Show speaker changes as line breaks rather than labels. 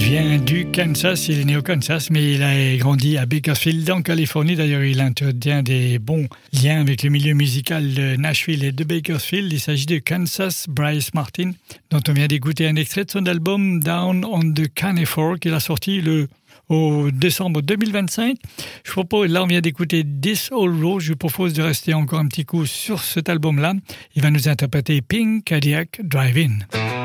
vient du Kansas, il est né au Kansas, mais il a grandi à Bakersfield en Californie. D'ailleurs, il entretient des bons liens avec le milieu musical de Nashville et de Bakersfield. Il s'agit de Kansas Bryce Martin, dont on vient d'écouter un extrait de son album Down on the Canifor, qu'il a sorti au décembre 2025. Là on vient d'écouter This Old Road. Je vous propose de rester encore un petit coup sur cet album-là. Il va nous interpréter Pink Cadillac Drive-In.